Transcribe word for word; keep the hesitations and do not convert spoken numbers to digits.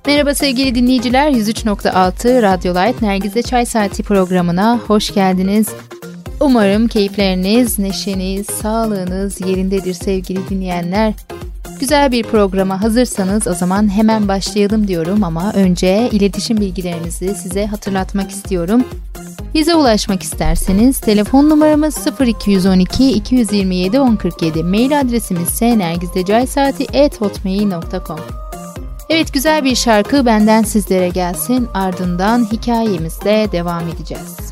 Merhaba sevgili dinleyiciler, yüz üç nokta altı Radyo Light Nergiz'de Çay Saati programına hoş geldiniz. Umarım keyifleriniz, neşeniz, sağlığınız yerindedir sevgili dinleyenler. Güzel bir programa hazırsanız o zaman hemen başlayalım diyorum ama önce iletişim bilgilerimizi size hatırlatmak istiyorum. Bize ulaşmak isterseniz telefon numaramız sıfır iki on iki iki yirmi yedi on kırk yedi, mail adresimiz ise nergizdeçaysaati at hotmail nokta com. Evet, güzel bir şarkı benden sizlere gelsin, ardından hikayemizle devam edeceğiz.